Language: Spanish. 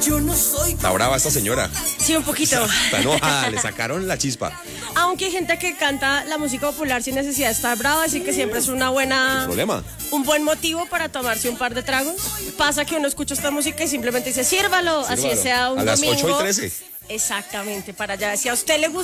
Yo no soy. Está brava esta señora. Sí, un poquito. Está enojada, le sacaron la chispa. Aunque hay gente que canta la música popular sin necesidad de estar brava, así que siempre es una buena... ¿Problema? Un buen motivo para tomarse un par de tragos. Pasa que uno escucha esta música y simplemente dice, sírvalo, así sea un a las domingo. 8:13. Exactamente, para allá. Si a usted le gusta